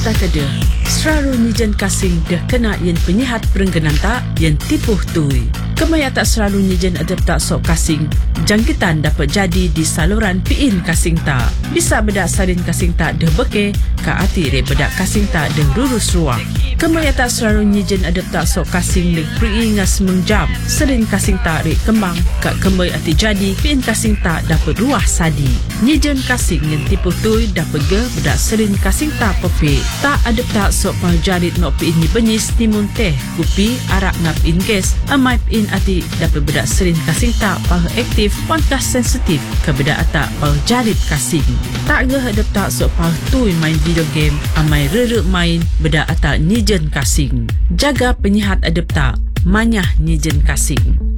tak ada. Selalu nijen kasing dah kena yang penyihat perengganan tak yang tipuh tui. Kemaya tak selalu nijen adap tak sok kasing. Jangkitan dapat jadi di saluran piin kasing tak. Bisa bedak salin kasing tak dah beke, ka ati re bedak kasing tak dah lurus ruang. Kemaya tak selalu nijen adap tak sok kasing dah peri ngas mengjam. Salin kasing tak re kembang, ka kemay ati jadi piin kasing tak dapat ruah sadi. Nijen kasing yang tipuh tui dapat ge bedak salin kasing tak pepe. Tak adap tak sok pahjarit nok piin ni benyis timun teh, kupi, arak ngap in gas, amai piin ati dapat bedak salin kasing tak pah aktif, pangkas sensitif ke bedak atak pah jarit kasing. Tak ge adap tak sok pah tui main video game, amai rere main bedak atak nijen kasing. Jaga penyihat adap tak, manyah nijen kasing.